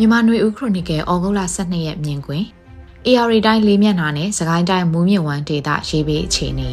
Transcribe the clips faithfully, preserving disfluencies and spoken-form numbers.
မြန်မာနွေဦးခရိုနီကယ်ဩဂုတ်လဆယ့်နှစ်ရက်မြင်ကွင်း အေ အာ ရီ တိုင်းလေးမျက်နှာနဲ့စကိုင်းတိုင်းမူးမြင့်ဝမ်းဒေသရေးပေးအခြေအနေ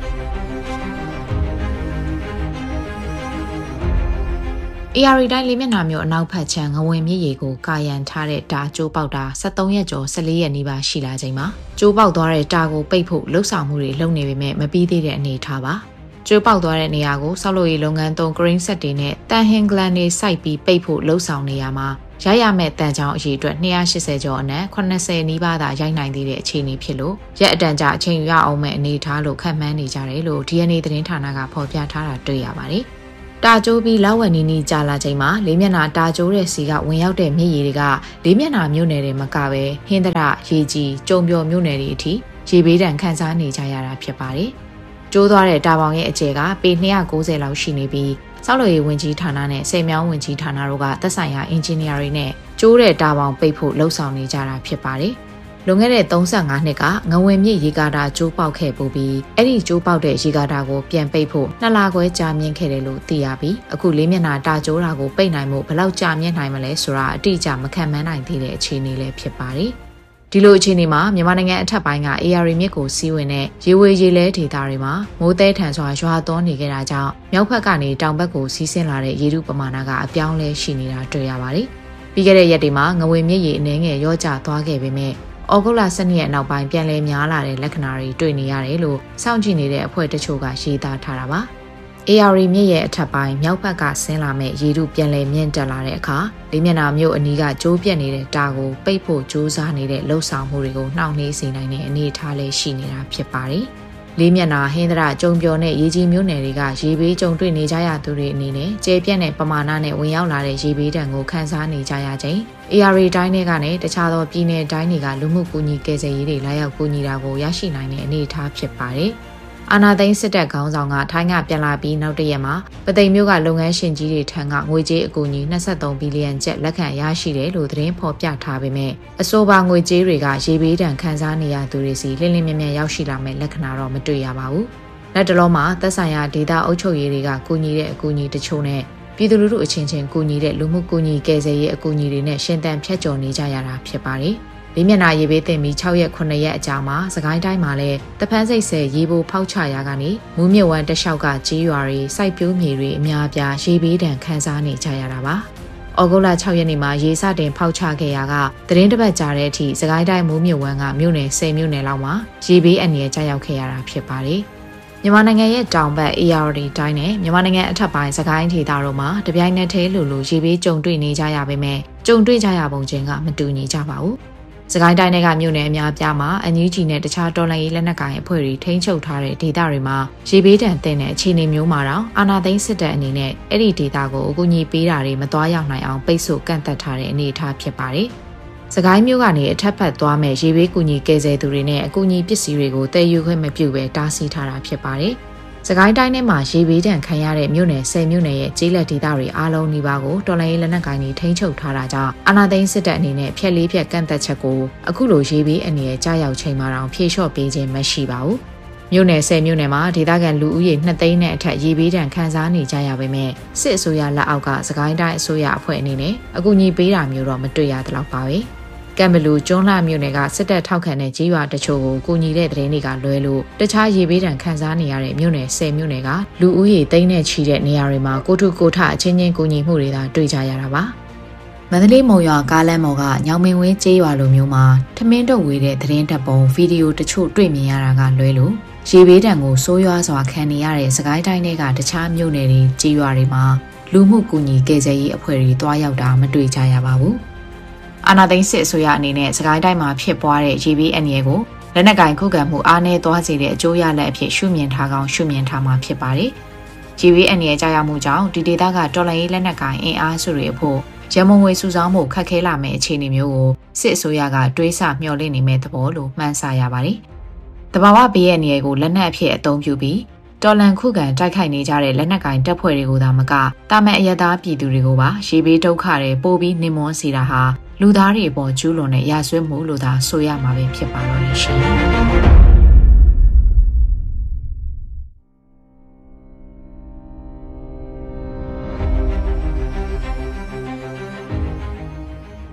အေ အာ ရီ တိုင်းလေးမျက်နှာမြို့အနောက်ဖက်ခြမ်းငဝင်မြစ်ရေကိုကာယံထားတဲ့တာကျိုးပေါက်တာ၁၃ရက်ကျော်၁၄ရက်နီးပါးရှိလာချိန်မှာကျိုးပေါက်သွားတဲ့တာကိုပိတ်ဖို့လှုပ်ဆောင်မှုတွေလုပ်နေပေမဲ့မပြီးသေးတဲ့အနေအထားပါကျိုးပေါက်သွားတဲ့နေရာကိုဆောက်လုပ်ရေးလုပ်ငန်းသုံးဂရင်းဆက်တွေနဲ့တန်ဟင်ဂလန်တွေစိုက်ပြီးပိတ်ဖို့လှုပ်ဆောင်နေရမှာရရမဲ့တန်ချောင်းအရေးအတွက်၂၈၀ကျော်အနက်၈၀နီးပါးသာရိုက်နိုင်သေးတဲ့အခြေအနေဖြစ်လို့ရက်အတန်ကြာအချိန်ယူရအောင်မဲ့အနေအထားလို့ခန့်မှန်းနေကြတယ်လို့ ဒီ အန် အေ သတင်းဌာနကဖော်ပြထားတာတွေ့ရပါတယ်။တာကျိုးပြီးလောက်ဝက်နီးနီးကြာလာချိန်မှာလေးမျက်နှာတာကျိုးတဲ့စီကဝင်ရောက်တဲ့မြစ်ရေတွေကလေးမျက်နှာမြို့နယ်တွေမကပဲဟင်းသရရေကြီးကျုံပျော်မြို့နယ်တွေအထိရေဘေးဒဏ်ခံစားနေကြရတာဖြစ်ပါတယ်။ကျိုးသွားတဲ့တာပေါင်ရဲ့အကျယ်ကပေ၂၉၀လောက်ရှိနေပြီးဆောက်လုပ်ရေးဝန်ကြီးဌာနနဲ့စေမြောင်းဝန်ကြီးဌာနတို့ကသက်ဆိုင်ရာအင်ဂျင်နီယာတွေနဲ့ကျိုးတဲ့တာပေါင်ပိတ်ဖို့လှုံ့ဆော်နေကြတာဖြစ်ပါတယ်။လွန်ခဲ့တဲ့၃၅နှစ်ကငဝင်မြစ်ရေကာတာကျိုးပေါက်ခဲ့ပူပြီးအဲ့ဒီကျိုးပေါက်တဲ့ရေကာတာကိုပြန်ပိတ်ဖို့နှစ်လခွဲကြာမြင့်ခဲ့တယ်လို့သိရပြီးအခုလေးမျက်နှာတာကျိုးတာကိုပိတ်နိုင်မှုဘယ်လောက်ကြာမြင့်နိုင်မလဲဆိုတာအတိအကျမခံမှန်းနိုင်သေးတဲ့အခြေအနေလည်းဖြစ်ပါတယ်။ဒီလိုအခြေအနေမှာမြန်မာနိုင်ငံအထက်ပိုင်းက အေ အာ ရီ မြစ်ကိုစီးဝင်တဲ့ရေဝေရေလဲဒေသတွေမှာမိုးသဲထန်စွာရွာသွန်းနေကြတာကြောင့်မြောက်ဘက်ကနေတောင်ဘက်ကိုစီးဆင်းလာတဲ့ရေထုပမာဏကအပြောင်းလဲရှိနေတာတွေ့ရပါတယ်။ပြီးခဲ့တဲ့ရက်တွေမှာငဝင်မြစ်ရေအနှဲငယ်ရောကျသွားခဲ့ပေမဲ့ဩဂုတ်လ၁၂ရက်နောက်ပိုင်းပြန်လည်များလာတဲ့လက္ခဏာတွေတွေ့နေရတယ်လို့စောင့်ကြည့်နေတဲ့အဖွဲ့တချို့ကရေးသားထားတာပါ။အေ အာ ရီ မြစ်ရဲ့အထက်ပိုင်းမြောက်ဘက်ကဆင်းလာမဲ့ရေထုပြန်လည်မြင့်တက်လာတဲ့အခါလေးမျက်နှာမြို့အနီးကကျိုးပြက်နေတဲ့တာကိုပိတ်ဖို့ကြိုးစားနေတဲ့လှုပ်ဆောင်မှုတွေကိုနှောင့်နှေးစေနိုင်တဲ့အနေအထားလေးရှိနေတာဖြစ်ပါတယ်။လေးမျက်နှာဟင်းသရကျုံပျော်နဲ့ရေကြီးမြို့နယ်တွေကရေဘေးကြုံတွေ့နေကြရသူတွေအနေနဲ့ကျဲပြန့်တဲ့ပမာဏနဲ့ဝင်ရောက်လာတဲ့ရေဘေးဒဏ်ကိုခန်းစားနေကြရချိန် အေ အာ ရီ တိုင်းတွေကနဲ့တခြားသောပြည်내တိုင်းတွေကလူမှုကူညီကယ်ဆယ်ရေးတွေလာရောက်ကူညီတာကိုရရှိနိုင်တဲ့အနေအထားဖြစ်ပါတယ်။အာဏာသိမ်းစစ်တပ်ခေါင်းဆောင်ကထိုင်းကပြန်လာပြီးနောက်တရက်မှာပသိမ်မြို့ကလုပ်ငန်းရှင်ကြီးတွေထံကငွေကြေးအကူအညီ၂၃ဘီလီယံကျပ်လက်ခံရရှိတယ်လို့သတင်းဖော်ပြထားပေမဲ့အဆိုပါငွေကြေးတွေကရေဘေးဒဏ်ခံစားနေရသူတွေစီလင်းလင်းမြမြရောက်ရှိလာမဲ့လက္ခဏာတော့မတွေ့ရပါဘူး။လက်တလုံးမှာသက်ဆိုင်ရာဒေသအုပ်ချုပ်ရေးတွေကကူညီတဲ့အကူအညီတချို့နဲ့ပြည်သူလူထုအချင်းချင်းကူညီတဲ့လူမှုကူညီကယ်ဆယ်ရေးအကူအညီတွေနဲ့ရှင်သန်ဖြတ်ကျော်နေကြရတာဖြစ်ပါတယ်။လေးမျက်နှာရေဘေးတင်ပြီး၆ရက်ခုနှစ်ရက်အကြာမှာစကိုင်းတိုင်းမှာလည်းတပန်းစိတ်ဆယ်ရေပိုဖောက်ချရာကနေမူးမြစ်ဝမ်းတလျှောက်ကကြေးရွာတွေစိုက်ပျိုးမြေတွေအများအပြားရေဘေးဒဏ်ခံစားနေကြရတာပါ။ဩဂုတ်လ၆ရက်နေ့မှာရေစတင်ဖောက်ချခဲ့ရာကသတင်းတစ်ပတ်ကြာတဲ့အထိစကိုင်းတိုင်းမူးမြစ်ဝမ်းကမြို့နယ်၁၀မြို့နယ်လောက်မှာရေဘေးအန္တရာယ်ကျရောက်ခဲ့ရတာဖြစ်ပါတယ်။မြန်မာနိုင်ငံရဲ့တောင်ဘက် အေ အာ ရီ တိုင်းနဲ့မြန်မာနိုင်ငံအထက်ပိုင်းစကိုင်းဒေသတို့မှာတပြိုင်နက်တည်းလိုလိုရေဘေးကြုံတွေ့နေကြရပေမဲ့ကြုံတွေ့ကြရပုံချင်းကမတူညီကြပါဘူး။စကိုင်းတိုင်းကမြို့နယ်အများပြားမှာအန်ယူဂျီနဲ့တခြားတော်လှန်ရေးလက်နက်ကိုင်အဖွဲ့တွေထိန်းချုပ်ထားတဲ့ဒေသတွေမှာရေဘေးဒဏ်သင့်တဲ့အခြေအနေမျိုးမှာတော့အာဏာသိမ်းစစ်တပ်အနေနဲ့အဲ့ဒီဒေသကိုအကူအညီပေးတာတွေမသွားရောက်နိုင်အောင်ပိတ်ဆို့ကန့်သတ်ထားတဲ့အနေအထားဖြစ်ပါတယ်။စကိုင်းမြို့ကနေအထက်ဖက်သွားမဲ့ရေဘေးကူညီကယ်ဆယ်သူတွေနဲ့အကူအညီပစ္စည်းတွေကိုတည်ယူခွင့်မပြုဘဲတားဆီးထားတာဖြစ်ပါတယ်။စကိုင်းတိုင်းထဲမှာရေဘေးဒဏ်ခံရတဲ့မြို့နယ်၁၀မြို့နယ်ရဲ့ကျေးလက်ဒေသတွေအားလုံးဒီပါကိုတော်လှန်ရေးလက်နက်ကိုင်တွေထိန်းချုပ်ထားတာကြောင့်အာဏာသိမ်းစစ်တပ်အနေနဲ့ဖျက်လေးဖျက်ကန့်သက်ချက်ကိုအခုလိုရေဘေးအနေနဲ့ကြားရောက်ချိန်မှာတော့ဖြေလျှော့ပေးခြင်းမရှိပါဘူး။မြို့နယ်၁၀မြို့နယ်မှာဒေသခံလူဦးရေ၂သိန်းနဲ့အထက်ရေဘေးဒဏ်ခံစားနေကြရပေမဲ့စစ်အစိုးရလက်အောက်ကစကိုင်းတိုင်းအစိုးရအဖွဲ့အနေနဲ့အကူအညီပေးတာမျိုးတော့မတွေ့ရသလောက်ပါပဲ။ကံဘလူကျွန်းလှမြို့နယ်ကစစ်တပ်ထောက်ခံတဲ့ကြေးရွာတချို့ကိုကူညီတဲ့သတင်းတွေကလွဲလို့တခြားရေဘေးဒဏ်ခံစားနေရတဲ့မြို့နယ်၁၀မြို့နယ်ကလူဦးရေသိန်းနဲ့ချီတဲ့နေရာတွေမှာကိုထုကိုထအချင်းချင်းကူညီမှုတွေသာတွေ့ကြရတာပါ။မန္တလေးမုံရွာကားလမ်းပေါ်ကညောင်မင်းဝင်းကြေးရွာလိုမျိုးမှာထမင်းတုပ်ဝေတဲ့သတင်းတပ်ပုံဗီဒီယိုတချို့တွေ့မြင်ရတာကလွဲလို့ရေဘေးဒဏ်ကိုဆိုးရွားစွာခံနေရတဲ့စကိုင်းတိုင်းတွေကတခြားမြို့နယ်တွေကြေးရွာတွေမှာလူမှုကူညီကယ်ဆယ်ရေးအဖွဲ့တွေတွားရောက်တာမတွေ့ကြရပါဘူး။အာဏာသိမ်းစစ်အစိုးရအနေနဲ့စကိုင်းတိုင်းမှာဖြစ်ပွားတဲ့ရေဘေးအန္တရာယ်ကိုလက်နက်ကင်ခုခံမှုအားနည်းသွားစေတဲ့အကျိုးရလဒ်အဖြစ်ရှုမြင်ထားကောင်းရှုမြင်ထားမှာဖြစ်ပါတယ်။ရေဘေးအန္တရာယ်ကြာရောက်မှုကြောင့်ဒီဒေသကတော်လှန်ရေးလက်နက်ကင်အင်အားစုတွေအဖို့ရမုံငွေစုဆောင်းမှုခက်ခဲလာမယ့်အခြေအနေမျိုးကိုစစ်အစိုးရကတွေးဆမျှော်လင့်နေမဲ့သဘောလို့မှန်းဆရပါတယ်။တဘာဝဘေးအန္တရာယ်ကိုလက်နက်အဖြစ်အသုံးပြုပြီးတော်လန်ခုခံတိုက်ခိုက်နေကြတဲ့လက်နက်ကင်တပ်ဖွဲ့တွေကိုသာမကတာမန်အရသားပြည်သူတွေကိုပါရေဘေးဒုက္ခတွေပို့ပြီးနှိမ်မွန်းစေတာဟာလူသားတွေအပေါ်ကျူးလွန်တဲ့ရာဇဝတ်မှုလို့သာဆိုရမှာပဲဖြစ်ပါတော့ရှင်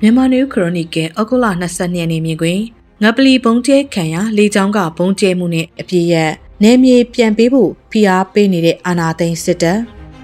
မြန်မာနယူးခရိုနီကယ်ဩဂုတ်လ၂၂ရက်နေ့မြင်ကွင်းငပလီဘုံကျဲခံရလေကြောင်းကဘုံကျဲမှုနဲ့အပြည့်ရနယ်မြေပြန်ပေးဖို့ဖိအားပေးနေတဲ့အာဏာသိမ်းစစ်တပ်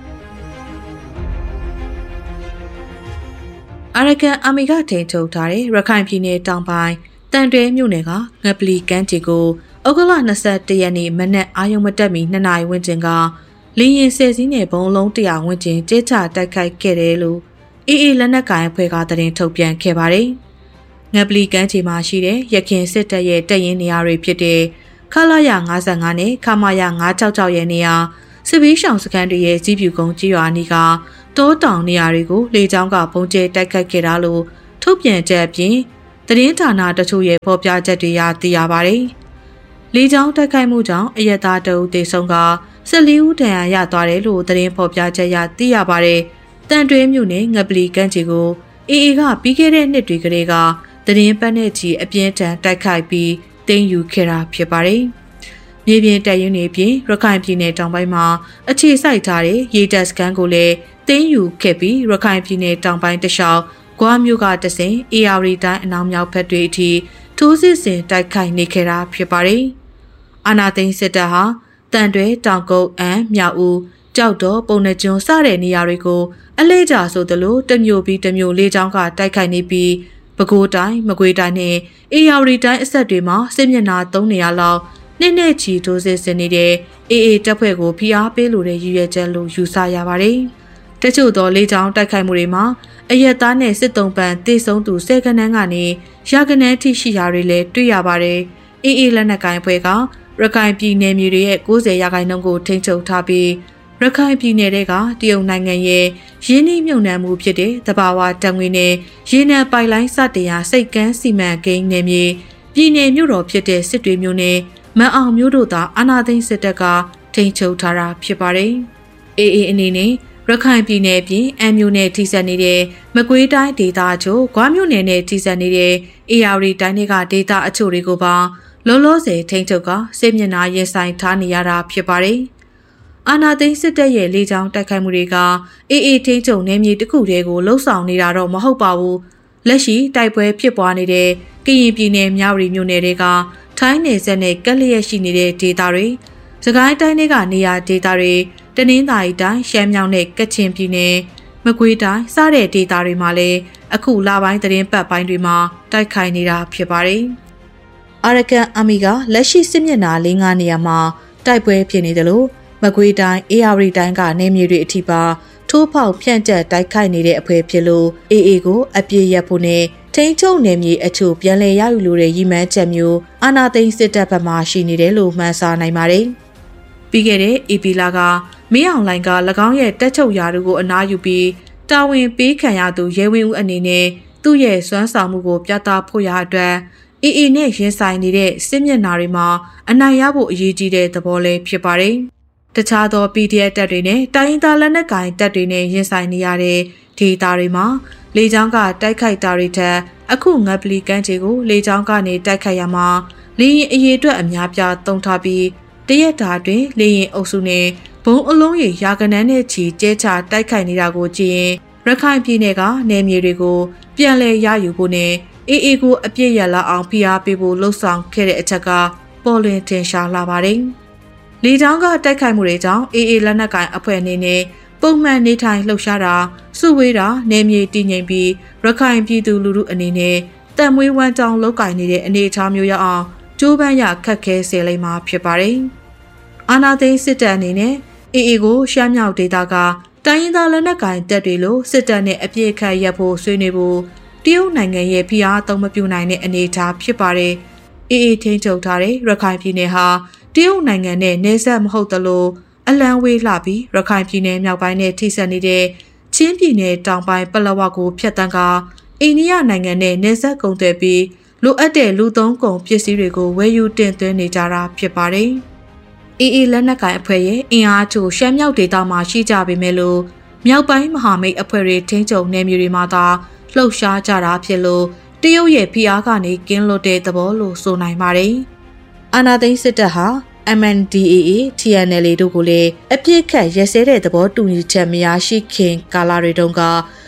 အာရကန်အာမီကထိန်ထုတ်ထားတဲ့ရခိုင်ပြည်နယ်တောင်ပိုင်းတန်တွဲမြို့နယ်ကငပလီကမ်းခြေကိုဩဂုတ်လ၂၁ရက်နေ့မနက်အာရုံမတက်မီနှစ်နာရီဝန်းကျင်ကလေရင်ဆယ်စီးနဲ့ဘုံလုံးတရာဝန်းကျင်ကျဲချတိုက်ခိုက်ခဲ့တယ်လို့အေးအေးလက်နက်ကိုင်အဖွဲ့ကသတင်းထုတ်ပြန်ခဲ့ပါတယ်။ငပလီကမ်းခြေမှာရှိတဲ့ရခင်စစ်တပ်ရဲ့တပ်ရင်းနေရာတွေဖြစ်တဲ့ခလာရ၅၅နဲ့ခမာရ၅၆၆ရဲ့နေရာစစ်ဘေးရှောင်စခန်းတွေရဲ့ကြီးပြူကုန်းကြီးရွာနီးကတောတောင်နေရာတွေကိုလေကြောင်းကပုံကျဲတိုက်ခိုက်ခဲ့တာလို့ထုတ်ပြန်ချက်အပြင်သတင်းဌာနတချို့ရဲ့ဖော်ပြချက်တွေရသိရပါတယ်။လေကြောင်းတိုက်ခိုက်မှုကြောင့်အရက်သားတအုပ်သေဆုံးက၁၄ဦးဒဏ်ရာရသွားတယ်လို့သတင်းဖော်ပြချက်ရသိရပါတယ်။တန်တွဲမြို့နယ်ငပလီကမ်းခြေကိုအေအေကပြီးခဲ့တဲ့နှစ်တွေကလေးကသတင်းပတ်နဲ့ချီအပြင်းထန်တိုက်ခိုက်ပြီးတင်ယူခဲ့တာဖြစ်ပါတယ်။မြေပြင်တပ်ရင်းတွေပြင်ရခိုင်ပြည်နယ်တောင်ပိုင်းမှာအခြေစိုက်ထားတဲ့ရေတပ်စခန်းကိုလည်းတင်ယူခဲ့ပြီးရခိုင်ပြည်နယ်တောင်ပိုင်းတခြားဂွာမြို့ကတဆင်အေအာရီတိုင်းအနောက်မြောက်ဘက်တွေအထိထိုးစစ်ဆင်တိုက်ခိုက်နေခဲ့တာဖြစ်ပါတယ်။အာနာသိန်းစစ်တပ်ဟာတန်တွဲတောင်ကုန်းအမ်းမြောက်ဦးကြောက်တော်ပုံနှကျွန်းစတဲ့နေရာတွေကိုအလဲကျဆိုသလိုတမျိုးပြီးတမျိုးလေးချောင်းကတိုက်ခိုက်နေပြီးပဲခူးတိုင်းမကွေးတိုင်းနဲ့အေရဝတီတိုင်းအဆက်တွေမှာစစ်မျက်နှာသုံးနေရလောက်နှစ်နဲ့ချီထိုးစစ်ဆင်နေတဲ့အေအေတပ်ဖွဲ့ကိုဖိအားပေးလိုတဲ့ရည်ရွယ်ချက်လို့ယူဆရပါတယ်။တချို့သောလေးချောင်းတိုက်ခိုက်မှုတွေမှာအရက်သားနဲ့စစ်တုံးပန်းတေဆုံးသူဆယ်ကနန်းကနေရာကနန်းထိရှိရာတွေလည်းတွေ့ရပါတယ်။အေအေလက်နက်ကိုင်အဖွဲ့ကရခိုင်ပြည်နယ်မြေတွေရဲ့၉၀ရာခိုင်နှုန်းကိုထိန်းချုပ်ထားပြီးရခိုင်ပြည်နယ်တွေကတရုတ်နိုင်ငံရဲ့ရင်းနှီးမြှုပ်နှံမှုဖြစ်တဲ့တဘာဝတံငွေနဲ့ရေနံပိုက်လိုင်းစတင်ရာစိတ်ကမ်းစီမံကိန်းနယ်မြေပြည်နယ်မြို့တော်ဖြစ်တဲ့စစ်တွေမြို့နယ်မန်အောင်မြို့တို့သာအာဏာသိမ်းစစ်တပ်ကထိန်းချုပ်ထားတာဖြစ်ပါတယ်။အေအေအနေနဲ့ရခိုင်ပြည်နယ်ပြင်အမ်းမြို့နယ်ထိစပ်နေတဲ့မကွေးတိုင်းဒေသအချို့ဂွားမြို့နယ်နဲ့ထိစပ်နေတဲ့အေရဝတီတိုင်းတွေကဒေသအချို့တွေကိုပါလောလောဆယ်ထိန်းချုပ်ကစစ်မျက်နှာရင်ဆိုင်ထားနေရတာဖြစ်ပါတယ်။အာနာသိန်းစစ်တပ်ရဲ့လေကြောင်းတိုက်ခိုက်မှုတွေကအေအေထိန်းချုပ်နယ်မြေတစ်ခုတည်းကိုလှုပ်ဆောင်နေတာတော့မဟုတ်ပါဘူး။လက်ရှိတိုက်ပွဲဖြစ်ပွားနေတဲ့ကရင်ပြည်နယ်မြဝတီမြို့နယ်တွေကထိုင်းနယ်စပ်နဲ့ကပ်လျက်ရှိနေတဲ့ဒေသတွေစကိုင်းတိုင်းတွေကနေရာဒေသတွေတနင်္သာရီတိုင်းရှမ်းမြောက်နဲ့ကချင်ပြည်နယ်မကွေးတိုင်းစတဲ့ဒေသတွေမှာလည်းအခုလပိုင်းသတင်းပတ်ပိုင်းတွေမှာတိုက်ခိုက်နေတာဖြစ်ပါတယ်။အာရကန်အာမီကလက်ရှိစစ်မျက်နှာ၄-၅နေရာမှာတိုက်ပွဲဖြစ်နေတယ်လို့မကွေးတိုင်းအေအာရီတိုင်းကနေမြေတွေအထိပါထိုးဖောက်ဖြန့်ကျက်တိုက်ခိုက်နေတဲ့အဖွဲ့ဖြစ်လို့အေအေကိုအပြည့်ရဖို့နဲ့ထိန်းချုပ်နယ်မြေအချို့ပြန်လည်ရယူလိုတဲ့ရည်မှန်းချက်မျိုးအာဏာသိမ်းစစ်တပ်ဘက်မှရှိနေတယ်လို့မှန်းဆနိုင်ပါတယ်။ပြီးခဲ့တဲ့အေပီလာကမင်းအောင်လှိုင်က၎င်းရဲ့တက်ချုပ်ရာတို့ကိုအနားယူပြီးတာဝန်ပေးခံရသူရဲဝင်းဦးအနေနဲ့သူ့ရဲ့စွမ်းဆောင်မှုကိုပြသဖို့ရအတွက်အေအေနဲ့ရင်ဆိုင်နေတဲ့စစ်မျက်နှာတွေမှာအနိုင်ရဖို့အရေးကြီးတဲ့သဘောလေးဖြစ်ပါတယ်။တခြားသော ပီဒီအက် တပ်တွေနဲ့တိုင်းရင်းသားလက်နက်ကိုင်တပ်တွေနဲ့ရင်ဆိုင်နေရတဲ့ဒေသတွေမှာလေကြောင်းကတိုက်ခိုက်တာတွေထက်အခုငပလီကမ်းခြေကိုလေကြောင်းကနေတိုက်ခိုက်ရမှာလေရင်အရေးအတွက်အများပြားတုံးထားပြီးတရက်တာတွင်လေရင်အုပ်စုနဲ့ဘုံအလုံးရေရာကနန်းနဲ့ချီကျဲချတိုက်ခိုက်နေတာကိုကြည့်ရင်ရခိုင်ပြည်နယ်ကနယ်မြေတွေကိုပြန်လည်ရယူဖို့နဲ့အေအေကိုအပြည့်ရလာအောင်ဖိအားပေးဖို့လှုံ့ဆော်ခဲ့တဲ့အချက်ကပေါ်လွင်ထင်ရှားလာပါတယ်။လေကြောင်းကတိုက်ခိုက်မှုတွေကြောင့်အေအေလက်နက်ကိုင်အဖွဲ့အနေနဲ့ပုံမှန်နေထိုင်လှုပ်ရှားတာစုဝေးတာနယ်မြေတည်ငြိမ်ပြီးရခိုင်ပြည်သူလူထုအနေနဲ့တန်မွေးဝမ်းကြောင်းလောက်ကင်နေတဲ့အနေအထားမျိုးရအောင်ကြိုးပမ်းရခက်ခဲစေလိမ့်မှာဖြစ်ပါတယ်။အာနာသိန်းစစ်တပ်အနေနဲ့အေအေကိုရှမ်းမြောက်ဒေသကတိုင်းရင်းသားလက်နက်ကိုင်တပ်တွေလိုစစ်တပ်နဲ့အပြည့်အခတ်ရပ်ဖို့ဆွေးနွေးဖို့တရုတ်နိုင်ငံရဲ့ဖိအားသုံးမပြုနိုင်တဲ့အနေအထားဖြစ်ပါတယ်။အေအေထိန်းချုပ်ထားတဲ့ရခိုင်ပြည်နယ်ဟာတရုတ်နိုင်ငံနဲ့နယ်စပ်မဟုတ်သလိုအလံဝေးလှပြီးရခိုင်ပြည်နယ်မြောက်ပိုင်းနဲ့ထိစပ်နေတဲ့ချင်းပြည်နယ်တောင်ပိုင်းပလောဝကိုဖျက်ဆီးကအိန္ဒိယနိုင်ငံနဲ့နယ်စပ်ကုန်သွယ်ပြီးလိုအပ်တဲ့လူသုံးကုန်ပစ္စည်းတွေကိုဝယ်ယူတင်သွင်းနေကြတာဖြစ်ပါတယ်။အေအေလက်နက်ကိုင်အဖွဲ့ရဲ့အင်အားချို့ရှမ်းမြောက်ဒေသမှာရှိကြပေမဲ့လို့မြောက်ပိုင်းမဟာမိတ်အဖွဲ့တွေထိန်းချုပ်နယ်မြေတွေမှာသာလှုပ်ရှားကြတာဖြစ်လို့တရုတ်ရဲ့ဖိအားကနေကင်းလွတ်တဲ့သဘောလို့ဆိုနိုင်ပါတယ်။အာဏာသိမ်းစစ်တပ်ဟာM N D A A, T N L A တို့ကိုလည်းအပြစ်ခတ်ရဲစဲတဲ့သဘောတူညီချက်မရရှိခင်ကာလတွေတုန်းက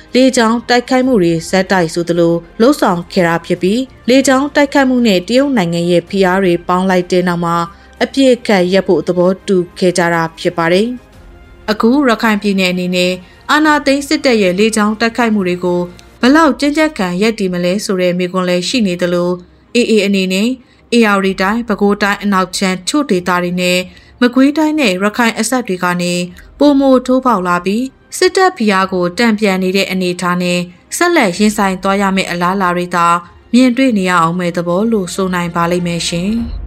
လေကြောင်းတိုက်ခိုက်မှုတွေဇက်တိုက်ဆိုသလိုလှုပ်ဆောင်ခဲ့တာဖြစ်ပြီးလေကြောင်းတိုက်ခိုက်မှုနဲ့တရုတ်နိုင်ငံရဲ့ဖိအားတွေပေါင်းလိုက်တဲ့နောက်မှာအပြစ်ခတ်ရပ်ဖို့သဘောတူခဲ့ကြတာဖြစ်ပါတယ်။အခုရခိုင်ပြည်နယ်အနေနဲ့အာဏာသိမ်းစစ်တပ်ရဲ့လေကြောင်းတိုက်ခိုက်မှုတွေကိုဘလောက်ကြမ်းကြမ်းခံရပ်တည်မလဲဆိုတဲ့မေးခွန်းလည်းရှိနေသလိုအေးအေးအနေနဲ့အေရဝတီတိုင်းပဲခူးတိုင်းအနောက်ချမ်းချို့ဒေသတွေနဲ့မကွေးတိုင်းနဲ့ရခိုင်အဆက်တွေကနေပုံမိုထိုးပေါက်လာပြီးစစ်တပ်ဖိအားကိုတံပြန်နေတဲ့အနေအထားနဲ့ဆက်လက်ရင်ဆိုင်သွားရမယ့်အလားအလာတွေသာမြင်တွေ့နေရအောင်မဲ့သဘောလို့ဆိုနိုင်ပါလိမ့်မယ်ရှင်။